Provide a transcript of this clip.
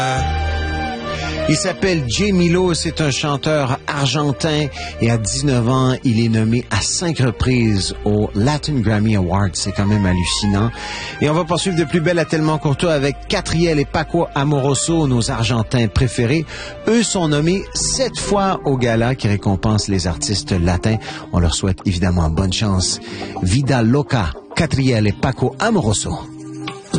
Il s'appelle Jay Milo, c'est un chanteur argentin et à 19 ans, il est nommé à 5 reprises au Latin Grammy Awards. C'est quand même hallucinant. Et on va poursuivre de plus belle à tellement courtois avec Catriel et Paco Amoroso, nos Argentins préférés. Eux sont nommés 7 fois au gala qui récompense les artistes latins. On leur souhaite évidemment bonne chance. Vida Loca, Catriel et Paco Amoroso.